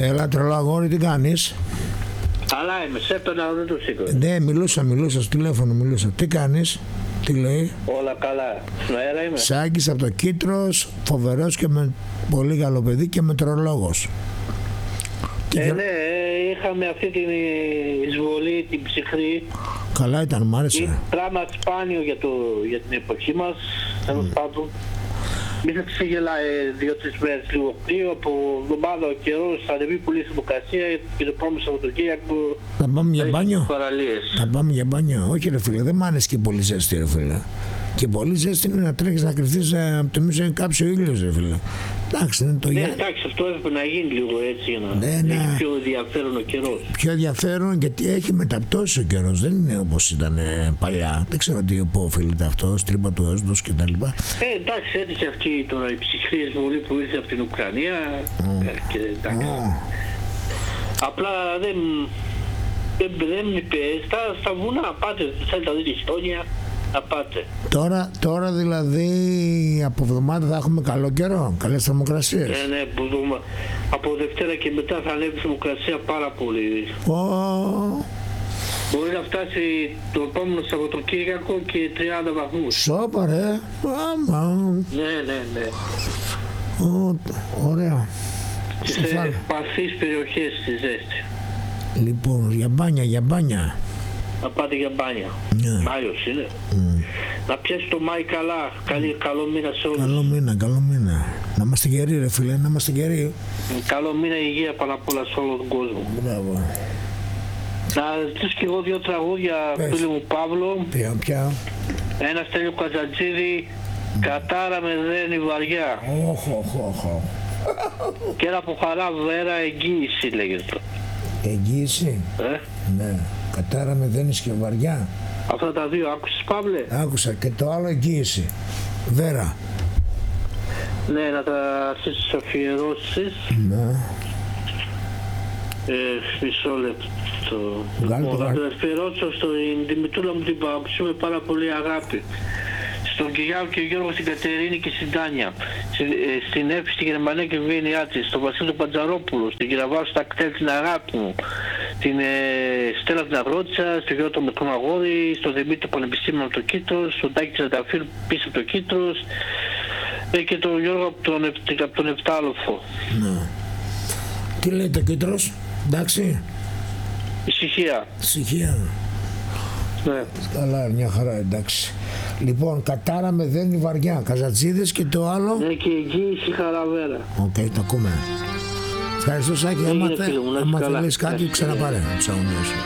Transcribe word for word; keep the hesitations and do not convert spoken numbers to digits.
Έλα τρελό αγόρι, τι κάνεις? Καλά είμαι, σε έπαιρνα δεν το σήκω. Ναι, μιλούσα, μιλούσα στο τηλέφωνο, μιλούσα. Τι κάνεις, τι λέει? Όλα καλά, στον αέρα είμαι. Σάκης από το Κίτρος, φοβερός και με πολύ καλό παιδί και μετρολόγος. Ε, ναι, είχαμε αυτή την εισβολή, την ψυχρή. Καλά ήταν, μ' άρεσε. Είναι πράγμα σπάνιο για, το, για την εποχή μας, τέλος mm. πάντων. Μη θα ξεγελάει δύο-τρεις μέρες λίγο κρύο, από εβδομάδα ο καιρός θα ανεβεί πολύ θερμοκρασία και το επόμενο Σαββατοκύριακο θα πάμε για μπάνιο. Παραλίες. Θα πάμε για μπάνιο. Όχι ρε φίλε, δεν μ' άρεσε και πολύ ζέστη ρε φίλε. Και πολύ ζέστη είναι να τρέχεις να κρυφθείς από το μίσο είναι κάψιο ήλιος ρε φίλε. Εντάξει, είναι το ναι, για... εντάξει, αυτό έπρεπε να γίνει λίγο έτσι για να ναι, ναι. έχει πιο ενδιαφέρον ο καιρός. Πιο ενδιαφέρον γιατί έχει μεταπτώσει ο καιρός, δεν είναι όπως ήταν ε, παλιά. Δεν ξέρω τι οφείλεται αυτό, τρύπα του έστος κτλ. Ε, εντάξει, έτυχε αυτή τώρα η ψυχρή εισβολή που ήρθε από την Ουκρανία. Mm. Και, εντάξει. Mm. Απλά δεν, δεν, δεν είπε, στα, στα βουνά πάτε, θέλετε να δείτε χιόνια. Να πάτε. Τώρα, τώρα δηλαδή από εβδομάδα θα έχουμε καλό καιρό, καλές θερμοκρασίες. Ναι, ναι, από Δευτέρα και μετά θα ανέβει η θερμοκρασία πάρα πολύ. Oh. Μπορεί να φτάσει το επόμενο Σαββατοκύριακο και τριάντα βαθμούς. Σόπα ρε, άμα. Ναι, ναι, ναι. Oh, ωραία. Σε ευπαθείς περιοχές στη ζέστη. Λοιπόν, για μπάνια, για μπάνια. Να πάτε για μπάνια. Yeah. Μάιος είναι. Mm. Να πιάσει το Μάη καλά. Καλή, καλό μήνα σε όλους. Καλό μήνα, καλό μήνα. Να είμαστε γεροί ρε φίλε, να είμαστε γεροί. Καλό μήνα, υγεία πάνω απ' όλα σε όλο τον κόσμο. Μπράβο. Να ζητήσω και εγώ δύο τραγούδια φίλου μου Παύλο. Ποια, ποια. Ένα Στέλιο Καζατζίδη, mm. Κατάρα με δένει βαριά. Οχ, οχ, οχ. Και ένα από Χαρά Βέρα, Εγγύηση λέγεται. Εγγύηση. Ε? Ναι. Κατάρα με δένεις και βαριά. Αυτά τα δύο άκουσες Παύλε? Άκουσα και το άλλο Εγγύηση. Βέρα. Ναι, να τα αρχίσεις τις αφιερώσεις. Ναι. Ε, μισό λεπτό. Λοιπόν, θα το αφιερώσω στην Δημητούλα μου την Παοξού με πάρα πολύ αγάπη. Στον Κυριάκο και Γιώργο, στην Κατερίνη και στην Τάνια, στην Εύη, στη Γερμανία και Βιέννιά της, στον Βασίλη του Παντζαρόπουλο, στην Κυραβάου, στα Κτέλ, την αγάπη μου, την ε, Στέλλα την Αγρότησα, στον Γιώργο τον Μικρό Αγόρι, στον Δημήτρη του Πανεπιστήμιο από το Κίτρος, στον Τάκη Τσανταφίλ πίσω από το Κίτρος ε, και τον Γιώργο από τον, από τον Επτάλοφο. Ναι. Τι λέει το Κίτρος, εντάξει? Ησυχία. Ησυχία. Ναι. Καλά, μια χαρά, εντάξει. Λοιπόν, Κατάρα με δένει βαριά, Καζατζίδες και το άλλο. Ναι, και Εγγύηση Χαραβέρα. Οκ, okay, το ακούμε. Ευχαριστώ Σάκη, άμα, θε, άμα θέλεις κάτι ξαναπάρε.